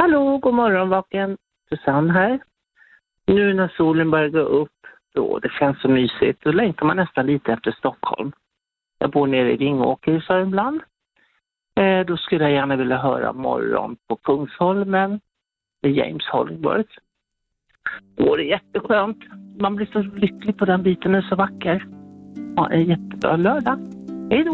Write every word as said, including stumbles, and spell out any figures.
Hallå, god morgon vaken. Susanne här. Nu när solen börjar gå upp, då det känns så mysigt. Då längtar man nästan lite efter Stockholm. Jag bor nere i Vingåker i Sörmland. Eh, då skulle jag gärna vilja höra morgon på Kungsholmen med James Hollingworth. Då är det jätteskönt. Man blir så lycklig på den biten, den är så vacker. Ha en jättebra lördag. Hej då!